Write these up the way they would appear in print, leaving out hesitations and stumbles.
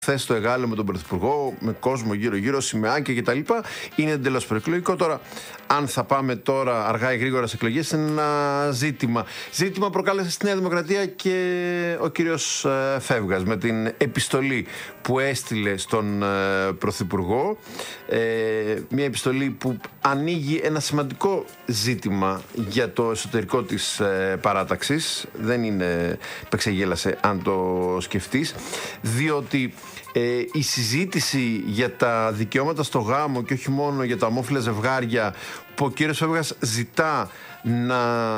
Χθες το Εγάλεο με τον Πρωθυπουργό, με κόσμο γύρω-γύρω, σημαίακια κτλ. Είναι εντελώς προεκλογικό. Τώρα, αν θα πάμε τώρα αργά ή γρήγορα σε εκλογές, είναι ένα ζήτημα. Ζήτημα προκάλεσε στη Νέα Δημοκρατία και ο κύριος Φεύγας με την επιστολή που έστειλε στον Πρωθυπουργό. Μια επιστολή που ανοίγει ένα σημαντικό ζήτημα για το εσωτερικό της παράταξης. Δεν είναι πεξεγέλασε αν το σκεφτείς, διότι η συζήτηση για τα δικαιώματα στο γάμο και όχι μόνο για τα ομόφυλα ζευγάρια, που ο κύριος Φεύγας ζητά να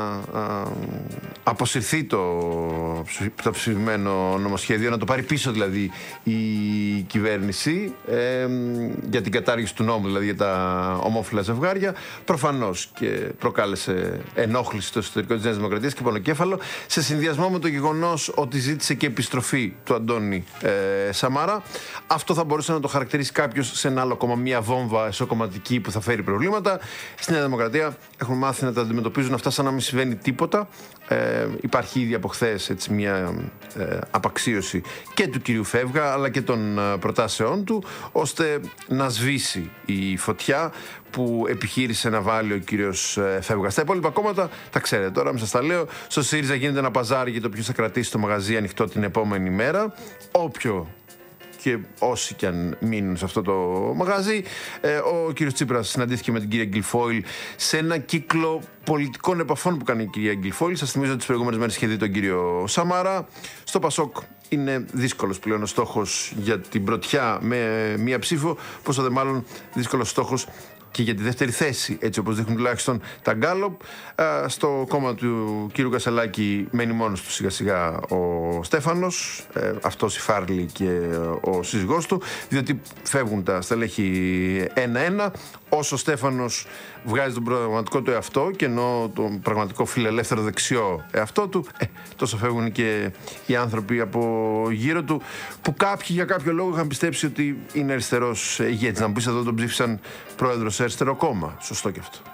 αποσυρθεί το ψηφισμένο νομοσχέδιο, να το πάρει πίσω δηλαδή η κυβέρνηση για την κατάργηση του νόμου, δηλαδή για τα ομόφυλα ζευγάρια, προφανώς και προκάλεσε ενόχληση στο εσωτερικό της Νέας Δημοκρατίας και πονοκέφαλο, σε συνδυασμό με το γεγονός ότι ζήτησε και επιστροφή του Αντώνη Σαμαρά. Αυτό θα μπορούσε να το χαρακτηρίσει κάποιος σε ένα άλλο κόμμα, μια βόμβα εσωκομματική που θα φέρει προβλήματα. Στη Νέα Δημοκρατία έχουν μάθει να τα αντιμετωπίζουν αυτά σαν να μην συμβαίνει τίποτα. Υπάρχει ήδη από χθες μια απαξίωση και του κυρίου Φεύγα αλλά και των προτάσεών του, ώστε να σβήσει η φωτιά που επιχείρησε να βάλει ο κύριος Φεύγας. Στα υπόλοιπα κόμματα, τα ξέρετε τώρα, μην σας τα λέω. Στο ΣΥΡΙΖΑ γίνεται ένα παζάρι για το ποιος θα κρατήσει το μαγαζί ανοιχτό την επόμενη μέρα. Όποιο και όσοι και αν μείνουν σε αυτό το μαγαζί. Ο κύριος Τσίπρας συναντήθηκε με την κυρία Γκυλφόιλ σε ένα κύκλο πολιτικών επαφών που κάνει η κυρία Γκυλφόιλ. Σας θυμίζω ότι τις προηγούμενες μέρες είχε δει τον κύριο Σαμαρά. Στο Πασόκ είναι δύσκολος πλέον ο στόχος για την πρωτιά με μία ψήφο, πόσο δε μάλλον δύσκολος στόχος και για τη δεύτερη θέση, έτσι όπως δείχνουν τουλάχιστον τα γκάλοπ. Στο κόμμα του κύριου Κασελάκη μένει μόνος του σιγά σιγά ο Στέφανος, αυτός η Φάρλη και ο σύζυγός του, διότι φεύγουν τα στελέχη ένα-ένα. Όσο ο Στέφανος βγάζει τον πραγματικό του εαυτό και ενώ τον πραγματικό φιλελεύθερο δεξιό εαυτό του, τόσο φεύγουν και οι άνθρωποι από γύρω του, που κάποιοι για κάποιο λόγο είχαν πιστέψει ότι είναι αριστερός ηγέτης. Να μου πεις, εδώ τον ψήφισαν πρόεδρος σε αριστερό κόμμα. Σωστό και αυτό.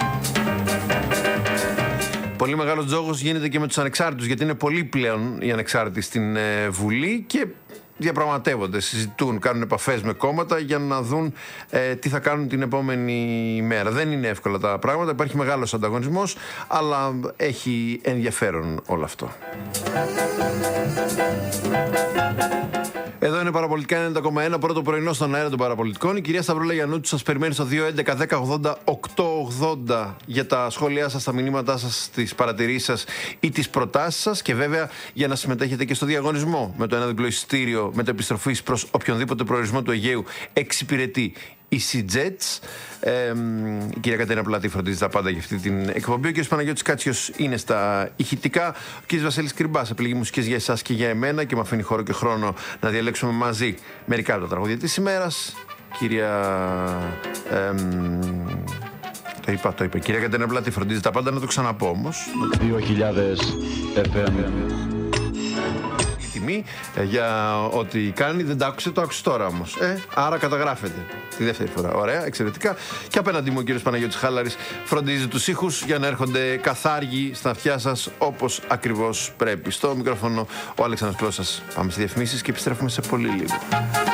Πολύ μεγάλος τζόγος γίνεται και με τους ανεξάρτητους, γιατί είναι πολλοί πλέον οι ανεξάρτητοι στην Βουλή και διαπραγματεύονται, συζητούν, κάνουν επαφές με κόμματα για να δουν τι θα κάνουν την επόμενη μέρα. Δεν είναι εύκολα τα πράγματα, υπάρχει μεγάλος ανταγωνισμός, αλλά έχει ενδιαφέρον όλο αυτό. Εδώ είναι Παραπολιτικά 90,1, πρώτο πρωινό στον αέρα των Παραπολιτικών. Η κυρία Σταυρούλα Γιαννούτσου σας περιμένει στο 211-1080-880 για τα σχόλιά σας, τα μηνύματά σας, τις παρατηρήσεις σας ή τις προτάσεις σας, και βέβαια για να συμμετέχετε και στο διαγωνισμό με το ένα διπλό εισιτήριο μετεπιστροφής προς οποιονδήποτε προορισμό του Αιγαίου εξυπηρετεί η EasyJets. Η κυρία Κατερίνα Πλάτη φροντίζει τα πάντα για αυτή την εκπομπή. Ο κ. Παναγιώτης Κάτσιος είναι στα ηχητικά. Ο κ. Βασίλης Κρυμπάς επιλέγει μουσικές για εσάς και για εμένα και με αφήνει χώρο και χρόνο να διαλέξουμε μαζί μερικά από τα τραγούδια της ημέρας. Κυρία. Το είπα. Κυρία Κατερίνα Πλάτη φροντίζει τα πάντα, να το ξαναπώ όμως. 2000 FM. Για ό,τι κάνει, δεν τα άκουσε, το άκουσε τώρα όμως. Άρα καταγράφεται τη δεύτερη φορά. Ωραία, εξαιρετικά. Και απέναντι μου ο κύριος Παναγιώτης Χάλαρης φροντίζει τους ήχους για να έρχονται καθάργοι στα αυτιά σας όπως ακριβώς πρέπει. Στο μικρόφωνο ο Αλέξανδρος Κλώσσας. Πάμε στις διαφημίσεις και επιστρέφουμε σε πολύ λίγο.